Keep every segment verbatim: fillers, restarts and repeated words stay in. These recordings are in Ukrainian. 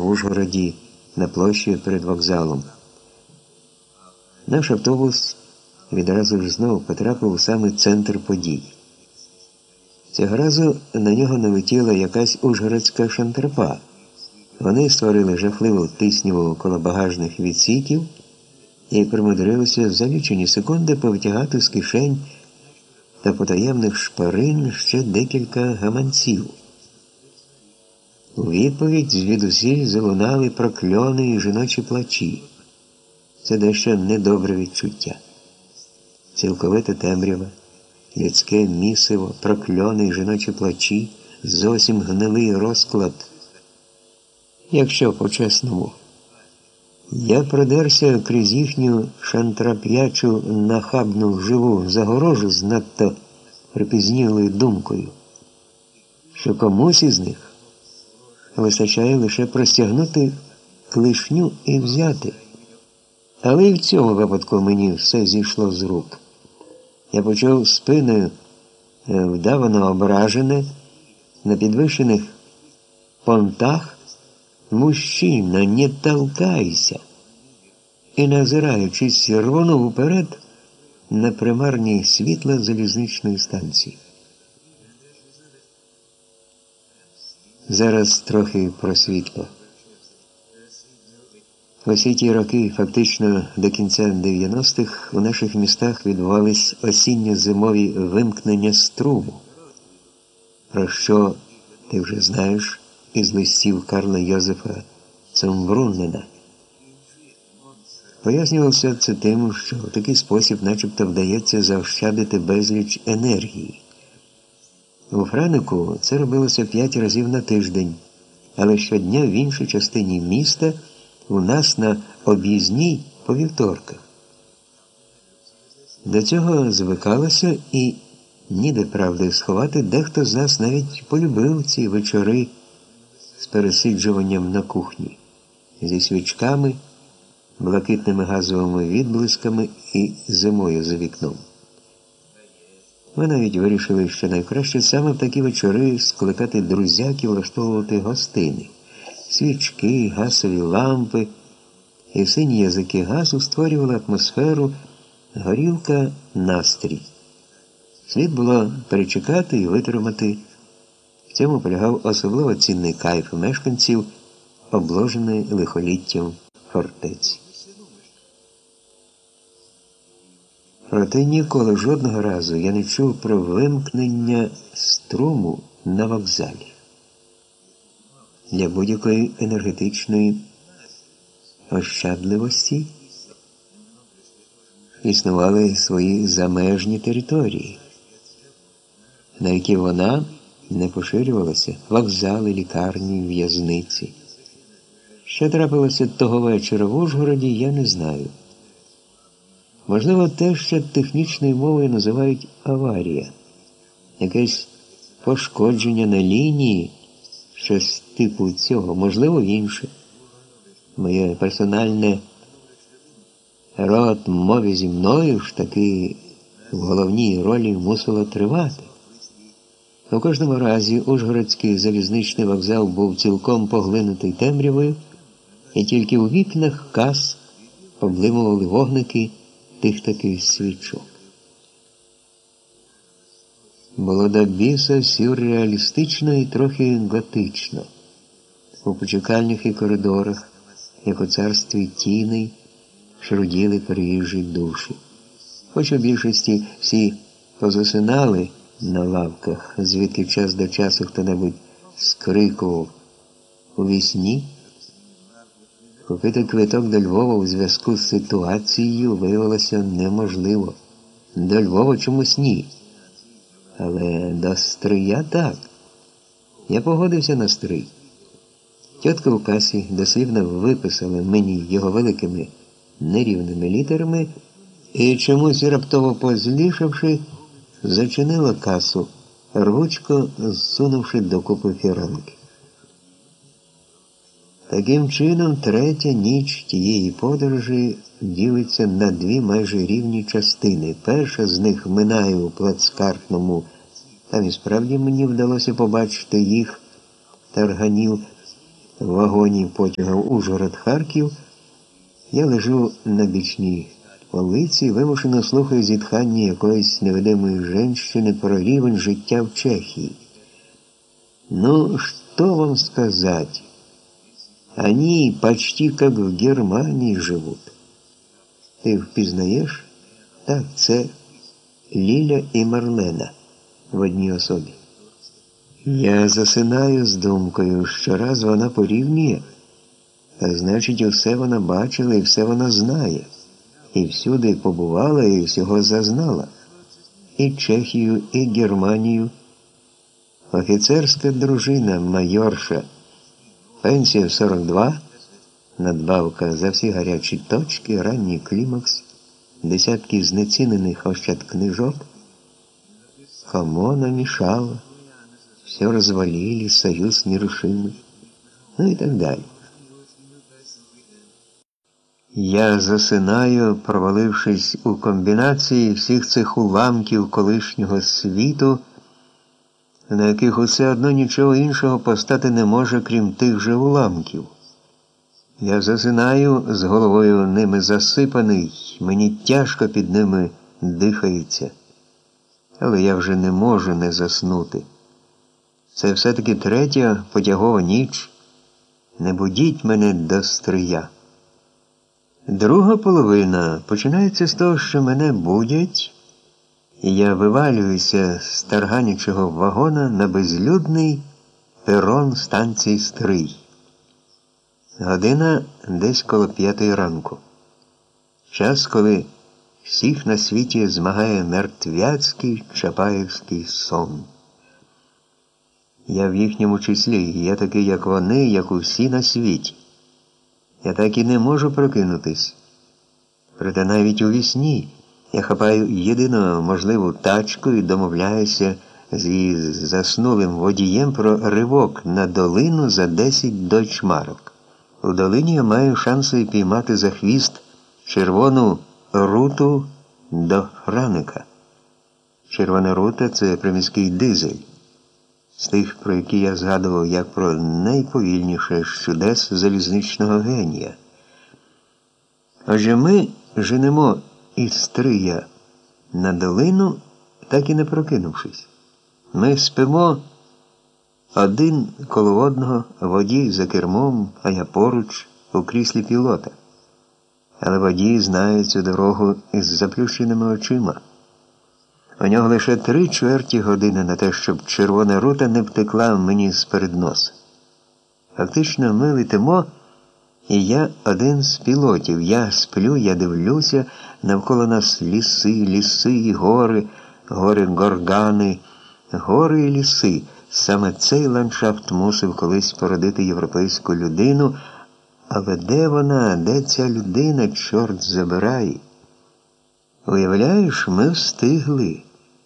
в Ужгороді на площі перед вокзалом. Наш автобус відразу ж знов потрапив у самий центр подій. Цього разу на нього налетіла якась ужгородська шантропа. Вони створили жахливу тисняву коло багажних відсіків і примудрилися за лічені секунди повтягати з кишень та потаємних шпарин ще декілька гаманців. У відповідь звідусіль залунали прокльони і жіночі плачі. Це дещо недобре відчуття. Цілковита темрява, людське місиво, прокльони і жіночі плачі, зовсім гнилий розклад. Якщо по-чесному. Я продерся крізь їхню шантрап'ячу нахабну живу загорожу з надто припізнілою думкою, що комусь із них вистачає лише простягнути клишню і взяти. Але і в цьому випадку мені все зійшло з рук. Я почув спиною вдавано ображене на підвищених понтах: «Мужчина, не толкайся!» І, назираючись, рвонув вперед на примарні світла залізничної станції. Зараз трохи про світло. Усі ті роки, фактично до кінця дев'яностих, у наших містах відбувались осінньо-зимові вимкнення струму, про що ти вже знаєш із листів Карла Йозефа Цумбруннена. Пояснювався це тим, що в такий спосіб начебто вдається заощадити безліч енергії. У Франику це робилося п'ять разів на тиждень, але щодня в іншій частині міста у нас на об'їзній по вівторках. До цього звикалося і, ніде правди сховати, дехто з нас навіть полюбив ці вечори з пересиджуванням на кухні, зі свічками, блакитними газовими відблисками і зимою за вікном. Ми навіть вирішили, що найкраще саме в такі вечори скликати друзяк і влаштовувати гостини. Свічки, газові лампи і сині язики газу створювали атмосферу, горілка, настрій. Слід було перечекати і витримати. В цьому полягав особливо цінний кайф мешканців, обложеної лихоліттям фортеці. Проте ніколи, жодного разу я не чув про вимкнення струму на вокзалі. Для будь-якої енергетичної ощадливості існували свої замежні території, на які вона не поширювалася: вокзали, лікарні, в'язниці. Що трапилося того вечора в Ужгороді, я не знаю. Можливо, те, що технічною мовою називають аварія, якесь пошкодження на лінії, щось типу цього, можливо, інше. Моє персональне «рот мові зі мною» ж таки в головній ролі мусило тривати. У кожному разі Ужгородський залізничний вокзал був цілком поглинутий темрявою, і тільки у вікнах кас поблимували вогники тих таких свічок. Було до біса сюрреалістично і трохи готично. У почекальнях і коридорах, як у царстві тіней, шруділи приїжджі душі. Хоч у більшості всі позасинали на лавках, звідки час до часу хто-небудь скрикував у вісні, купити квиток до Львова у зв'язку з ситуацією виявилося неможливо. До Львова чомусь ні. Але до Стрия так. Я погодився на Стрий. Тітка в касі дослівно виписала мені його великими нерівними літерами і, чомусь раптово позлішавши, зачинила касу, рвучко зсунувши докупи фіранки. Таким чином, третя ніч тієї подорожі ділиться на дві майже рівні частини. Перша з них минає у плацкартному, там і справді мені вдалося побачити їх, тарганів, в вагоні потяга Ужгород-Харків, я лежу на бічній полиці і вимушено слухаю зітхання якоїсь невидимої женщини про рівень життя в Чехії. Ну, что вам сказать? Они почти как в Германии живут. Ти впізнаєш? Так, це Ліля і Марлена в одній особі. Я засинаю з думкою, що раз вона порівнює, так значить усе вона бачила і все вона знає. І всюди побувала і всього зазнала. І Чехію, і Германію. Офіцерська дружина, майорша. Пенсія в сорок два, надбавка за всі гарячі точки, ранній клімакс, десятки знецінених ощадкнижок. Кому намешало? Все развалили, союз нерушимый. Ну и так далі. Я засинаю, провалившись у комбінації всіх цих уламків колишнього світу, на яких усе одно нічого іншого постати не може, крім тих же уламків. Я засинаю, з головою ними засипаний, мені тяжко під ними дихається. Але я вже не можу не заснути. Це все-таки третя потягова ніч. Не будіть мене до стрия. Друга половина починається з того, що мене будять, і я вивалююся з тарганячого вагона на безлюдний перон станції Стрий. Година десь коло п'ятої ранку. Час, коли всіх на світі змагає мертвяцький чапаєвський сон. Я в їхньому числі, я такий, як вони, як усі на світі. Я так і не можу прокинутись. Проте навіть у вісні я хапаю єдину можливу тачку і домовляюся з її заснулим водієм про ривок на долину за десять дойчмарок. У долині я маю шанси піймати за хвіст червону руту до Франика. Червона рута – це приміський дизель. З тих, про які я згадував, як про найповільніше з чудес залізничного генія. Отже, ми женемо із Стрия на долину, так і не прокинувшись. Ми спимо один коло одного, водій за кермом, а я поруч у кріслі пілота. Але водій знає цю дорогу із заплющеними очима. У нього лише три чверті години на те, щоб червона рута не втекла мені з-перед носа. Фактично ми летимо, і я один з пілотів. Я сплю, я дивлюся, навколо нас ліси, ліси, гори, гори горгани, гори і ліси. Саме цей ландшафт мусив колись породити європейську людину, але де вона, де ця людина, чорт забирай? Уявляєш, ми встигли.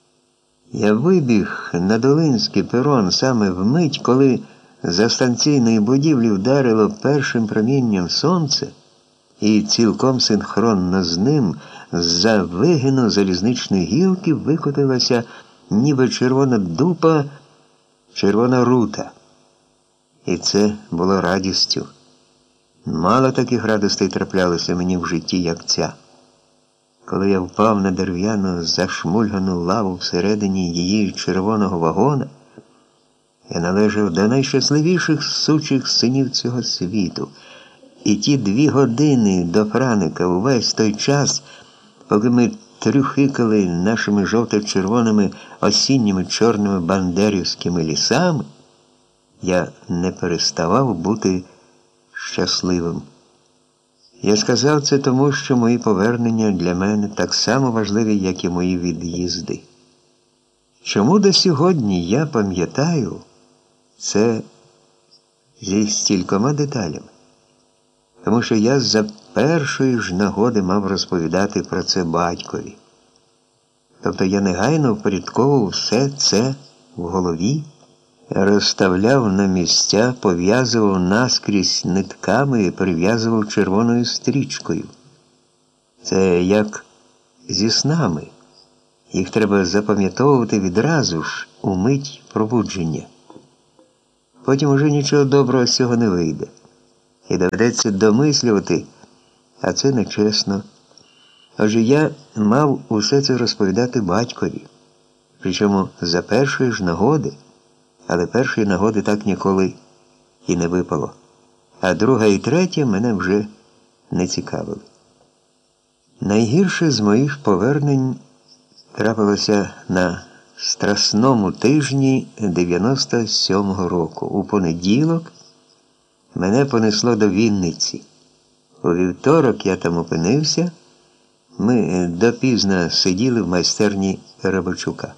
Я вибіг на Долинський перон саме вмить, коли за станційної будівлі вдарило першим промінням сонце, і цілком синхронно з ним з-за вигину залізничної гілки викотилася ніби червона дупа, червона рута. І це було радістю. Мало таких радостей траплялося мені в житті, як ця. Коли я впав на дерев'яну зашмульгану лаву всередині її червоного вагона, я належав до найщасливіших сучих синів цього світу. І ті дві години до Франика, увесь той час, поки ми трюхикали нашими жовто-червоними осінніми чорними бандерівськими лісами, я не переставав бути щасливим. Я сказав це тому, що мої повернення для мене так само важливі, як і мої від'їзди. Чому до сьогодні я пам'ятаю це зі стількома деталями? Тому що я за першої ж нагоди мав розповідати про це батькові. Тобто я негайно впорядковував все це в голові, розставляв на місця, пов'язував наскрізь нитками і прив'язував червоною стрічкою. Це як зі снами. Їх треба запам'ятовувати відразу ж, у мить пробудження. Потім уже нічого доброго з цього не вийде. І доведеться домислювати, а це нечесно. Отже, я мав усе це розповідати батькові, причому за першої ж нагоди, але першої нагоди так ніколи і не випало. А друга і третя мене вже не цікавили. Найгірше з моїх повернень трапилося на Страсному тижні дев'яносто сьомого року. У понеділок мене понесло до Вінниці. У вівторок я там опинився. Ми допізно сиділи в майстерні Рабочука.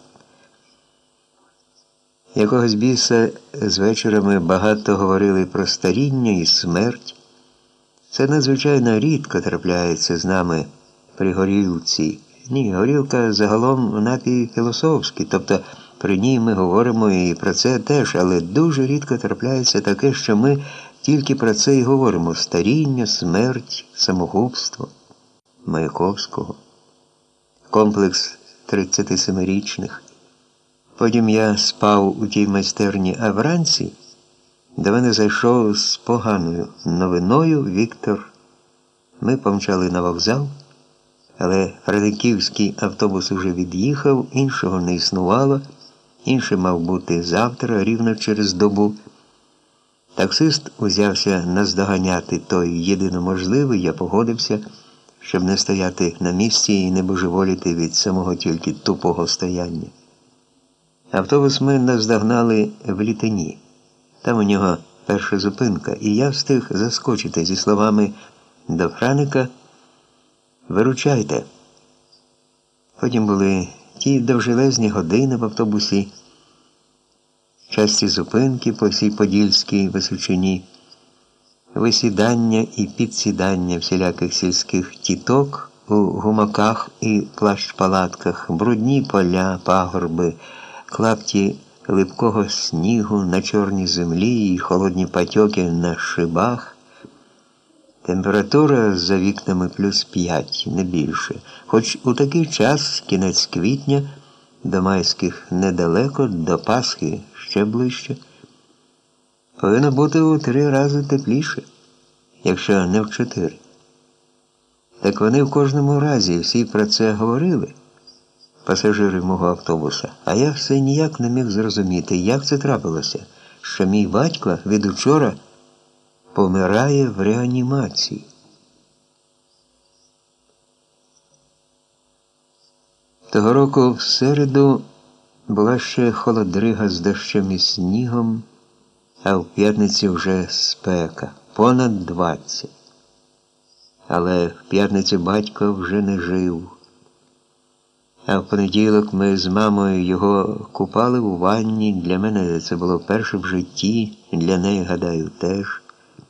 Якогось біса з вечора ми багато говорили про старіння і смерть. Це надзвичайно рідко трапляється з нами при горілці. Ні, горілка загалом напій філософський, тобто при ній ми говоримо і про це теж, але дуже рідко трапляється таке, що ми тільки про це і говоримо: старіння, смерть, самогубство. Маяковського. Комплекс тридцятисемирічних. Потім я спав у тій майстерні, а вранці до мене зайшов з поганою новиною Віктор. Ми помчали на вокзал, але франківський автобус уже від'їхав, іншого не існувало, інший мав бути завтра, рівно через добу. Таксист узявся наздоганяти той єдино можливий, я погодився, щоб не стояти на місці і не божеволіти від самого тільки тупого стояння. Автобус ми наздогнали в Літині. Там у нього перша зупинка, і я встиг заскочити зі словами до Франика «Виручайте». Потім були ті довжелезні години в автобусі, часті зупинки по всій Подільській Височині, висідання і підсідання всіляких сільських тіток у гумаках і плащ-палатках, брудні поля, пагорби, клапті липкого снігу на чорній землі і холодні патьоки на шибах. Температура за вікнами плюс п'ять, не більше. Хоч у такий час, кінець квітня, до майських недалеко, до Пасхи ще ближче, повинно бути у три рази тепліше, якщо не в чотири. Так вони в кожному разі всі про це говорили, пасажири мого автобуса, а я все ніяк не міг зрозуміти, як це трапилося, що мій батько від учора помирає в реанімації. Того року в середу була ще холодрига з дощем і снігом, а в п'ятниці вже спека, понад двадцять. Але в п'ятницю батько вже не жив. А в понеділок ми з мамою його купали у ванні. Для мене це було вперше в житті, для неї, гадаю, теж.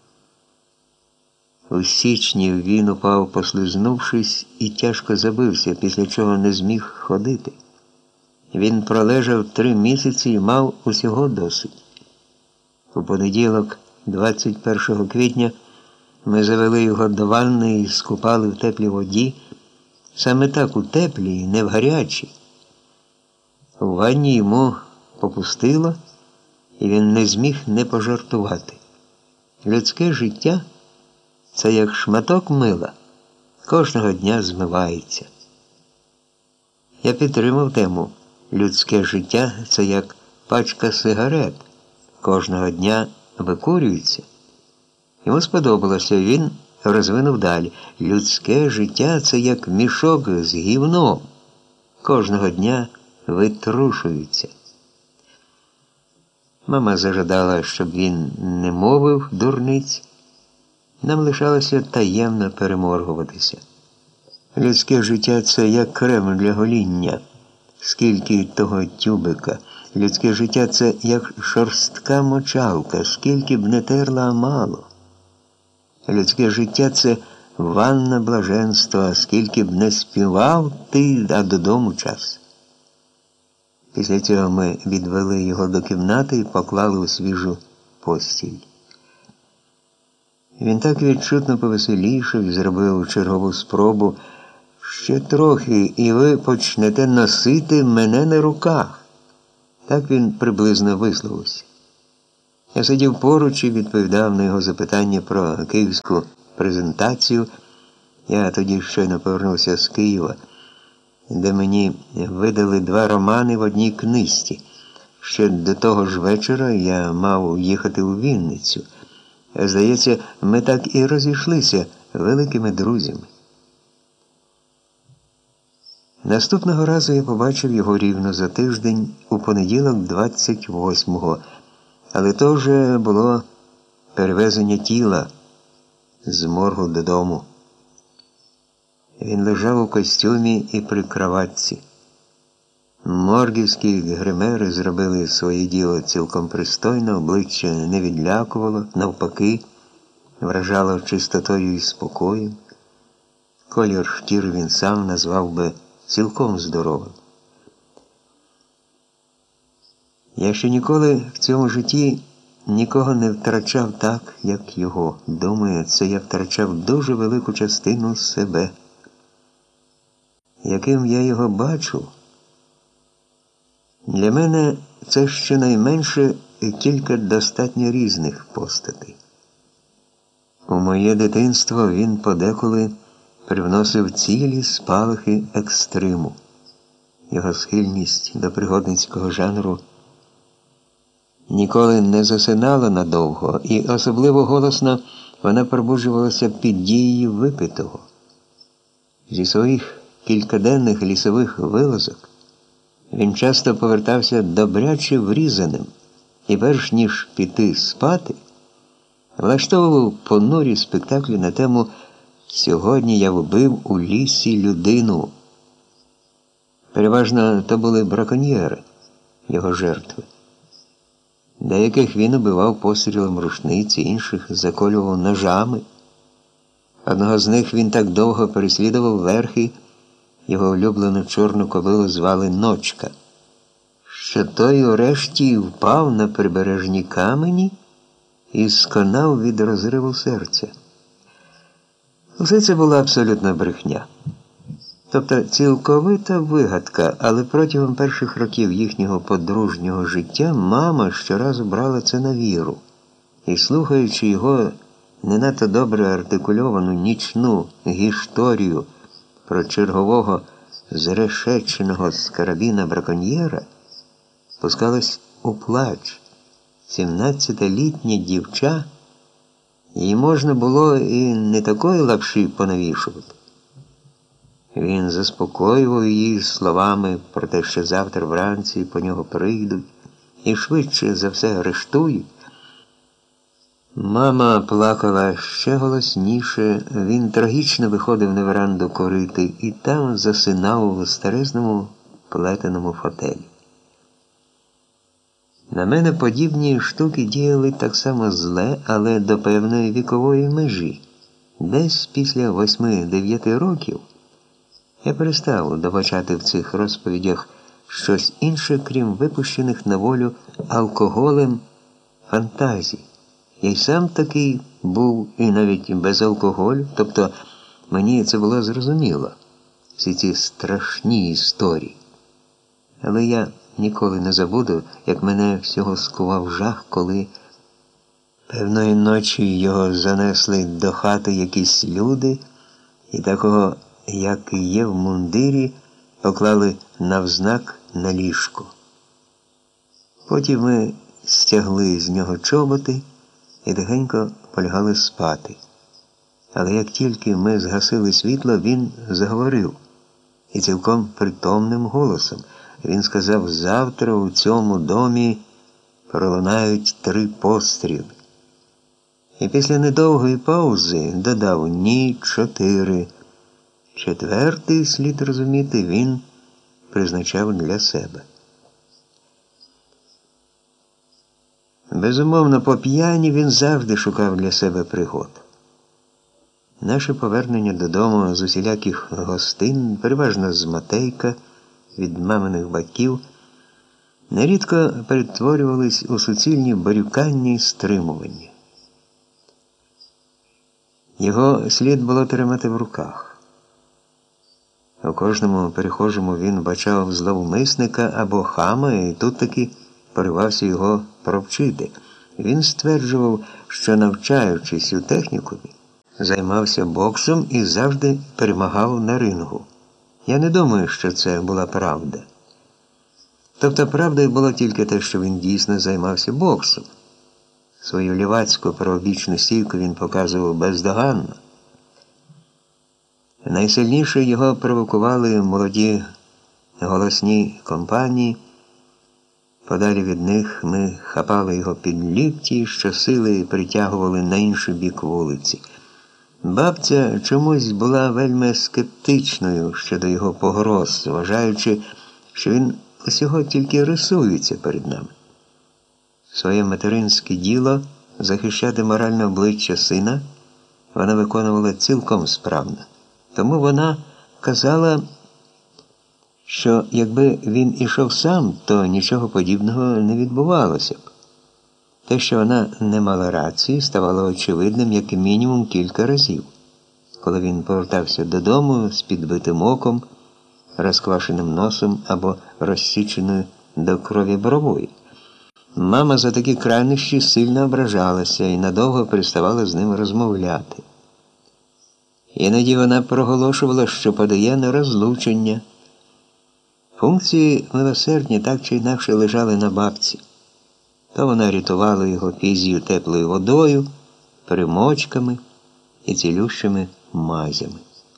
У січні він упав, послизнувшись, і тяжко забився, після чого не зміг ходити. Він пролежав три місяці і мав усього досить. У понеділок, двадцять першого квітня, ми завели його до ванни і скупали в теплій воді, саме так у теплій, не в гарячій. У ванні йому попустило, і він не зміг не пожартувати. Людське життя – це як шматок мила, кожного дня змивається. Я підтримав тему «Людське життя – це як пачка сигарет, кожного дня викурюється». Йому сподобалося, він розвинув далі. Людське життя – це як мішок з гівном, кожного дня витрушується. Мама зажадала, щоб він не мовив дурниць. Нам лишалося таємно переморгуватися. Людське життя – це як крем для гоління. Скільки того тюбика. Людське життя – це як шорстка мочалка. Скільки б не терла, а мало. Людське життя – це ванна блаженства. Скільки б не співав ти, а додому час. Після цього ми відвели його до кімнати і поклали у свіжу постіль. Він так відчутно повеселішав і зробив чергову спробу. «Ще трохи, і ви почнете носити мене на руках». Так він приблизно висловився. Я сидів поруч і відповідав на його запитання про київську презентацію. Я тоді щойно повернувся з Києва, де мені видали два романи в одній книжці. Ще до того ж вечора я мав їхати у Вінницю. Здається, ми так і розійшлися великими друзями. Наступного разу я побачив його рівно за тиждень, у понеділок двадцять восьмого, але то вже було перевезення тіла з моргу додому. Він лежав у костюмі і при кроватці. Моргівські гримери зробили своє діло цілком пристойно, обличчя не відлякувало, навпаки, вражало чистотою і спокоєм. Колір шкіри він сам назвав би цілком здоровим. Я ще ніколи в цьому житті нікого не втрачав так, як його. Думаю, це я втрачав дуже велику частину себе. Яким я його бачу, для мене це щонайменше кілька достатньо різних постатей. У моє дитинство він подеколи привносив цілі спалахи екстриму. Його схильність до пригодницького жанру ніколи не засинала надовго, і особливо голосно вона пробуджувалася під дією випитого. Зі своїх кількаденних лісових вилазок він часто повертався добряче врізаним і, перш ніж піти спати, влаштовував понурі спектаклі на тему «Сьогодні я вбив у лісі людину». Переважно то були браконьєри, його жертви. Деяких він убивав пострілом рушниці, інших заколював ножами. Одного з них він так довго переслідував верхи, його улюблену чорну кобилу звали Ночка, що той урешті впав на прибережні камені і сконав від розриву серця. Усе це була абсолютна брехня. Тобто цілковита вигадка, але протягом перших років їхнього подружнього життя мама щоразу брала це на віру. І, слухаючи його не надто добре артикульовану нічну гішторію про чергового зрешеченого з карабіна браконьєра, пускалась у плач. Сімнадцятилітня дівча, їй можна було і не такої лапші понавішувати. Він заспокоював її словами про те, що завтра вранці по нього прийдуть і швидше за все арештують. Мама плакала ще голосніше, він трагічно виходив на веранду курити і там засинав у старезному плетеному фотелі. На мене подібні штуки діяли так само зле, але до певної вікової межі. Десь після восьми-дев'яти років я перестав добачати в цих розповідях щось інше, крім випущених на волю алкоголем фантазій. Я й сам такий був, і навіть без алкоголю, тобто мені це було зрозуміло, всі ці страшні історії. Але я ніколи не забуду, як мене всього скував жах, коли певної ночі його занесли до хати якісь люди, і такого, як є в мундирі, поклали навзнак на ліжко. Потім ми стягли з нього чоботи і тихенько полягали спати. Але як тільки ми згасили світло, він заговорив, і цілком притомним голосом. Він сказав, завтра у цьому домі пролунають три постріли. І після недовгої паузи додав, ні, чотири. Четвертий, слід розуміти, він призначав для себе. Безумовно, по п'яні він завжди шукав для себе пригод. Наше повернення додому з усіляких гостин, переважно з Матейка, від маминих батьків, нерідко перетворювались у суцільні борюкання і стримування. Його слід було тримати в руках. У кожному перехожому він бачав зловмисника або хама, і тут таки поривався його провчити. Він стверджував, що, навчаючись у технікумі, займався боксом і завжди перемагав на рингу. Я не думаю, що це була правда. Тобто правдою було тільки те, що він дійсно займався боксом. Свою лівацьку правобічну стійку він показував бездоганно. Найсильніше його провокували молоді голосні компанії. Подалі від них ми хапали його під лікті, щосили притягували на інший бік вулиці. Бабця чомусь була вельми скептичною щодо його погроз, вважаючи, що він усього тільки рисується перед нами. Своє материнське діло захищати моральне обличчя сина вона виконувала цілком справно. Тому вона казала, що якби він ішов сам, то нічого подібного не відбувалося б. Те, що вона не мала рації, ставало очевидним як мінімум кілька разів, коли він повертався додому з підбитим оком, розквашеним носом або розсіченою до крові бровою. Мама за такі крайнощі сильно ображалася і надовго переставала з ним розмовляти. Іноді вона проголошувала, що подає на розлучення. Функції милосердні так чи інакше лежали на бабці. То вона рятувала його фізію теплою водою, примочками і цілющими мазями.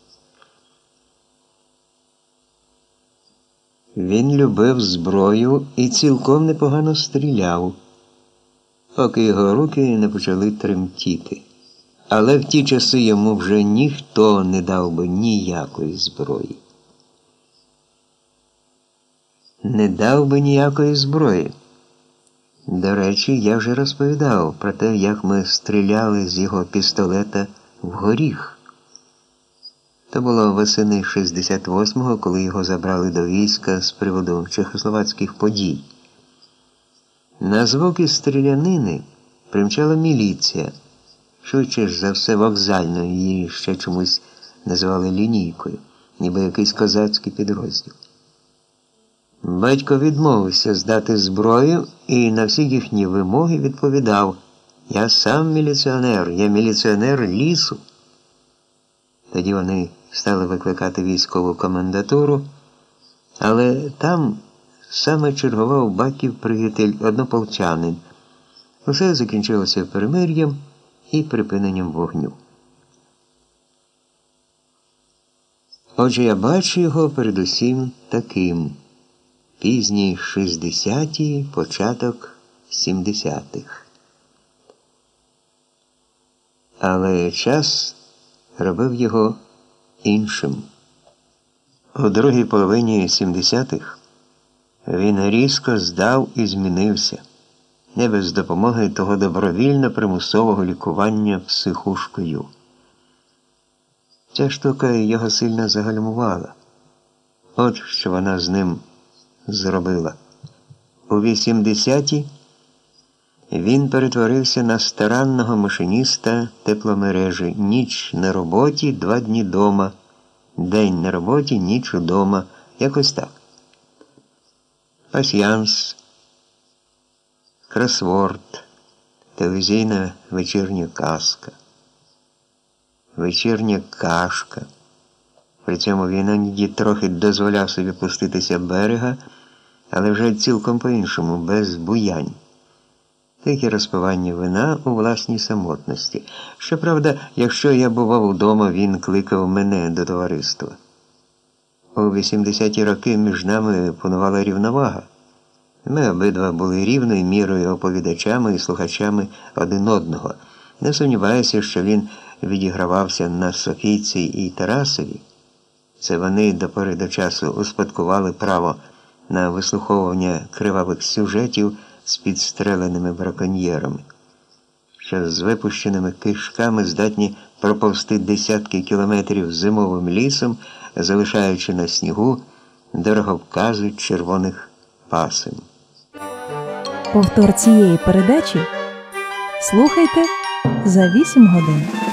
Він любив зброю і цілком непогано стріляв, поки його руки не почали тремтіти. Але в ті часи йому вже ніхто не дав би ніякої зброї. Не дав би ніякої зброї. До речі, я вже розповідав про те, як ми стріляли з його пістолета в горіх. То було восени шістдесят восьмого, коли його забрали до війська з приводу чехословацьких подій. На звуки стрілянини примчала міліція, швидше ж за все вокзальною, її ще чомусь називали лінійкою, ніби якийсь козацький підрозділ. Батько відмовився здати зброю і на всі їхні вимоги відповідав: «Я сам міліціонер, я міліціонер лісу». Тоді вони стали викликати військову комендатуру, але там саме чергував батьків приятель однополчанин. Усе закінчилося перемир'ям і припиненням вогню. Отже, я бачу його передусім таким. Пізні шістдесяті, початок сімдесятих. Але час робив його іншим. У другій половині сімдесятих він різко здав і змінився, не без допомоги того добровільно-примусового лікування психушкою. Ця штука його сильно загальмувала. От що вона з ним зробила. У вісімдесяті він перетворився на старанного машиніста тепломережі. Ніч на роботі, два дні дома. День на роботі, ніч удома. Якось так. Пасьянс, кросворд, телевізійна вечірня казка, вечірня кашка. При цьому він іноді трохи дозволяв собі пуститися берега, але вже цілком по-іншому, без буянь. Тихе розпивання вина у власній самотності. Щоправда, якщо я бував удома, він кликав мене до товариства. У вісімдесяті роки між нами панувала рівновага. Ми обидва були рівною мірою оповідачами і слухачами один одного. Не сумніваюся, що він відігравався на Софійці і Тарасові. Це вони до пори до часу успадкували право на вислуховування кривавих сюжетів з підстреленими браконьєрами, що з випущеними кишками здатні проповзти десятки кілометрів зимовим лісом, залишаючи на снігу дороговкази червоних пасем. Повтор цієї передачі слухайте за вісім годин.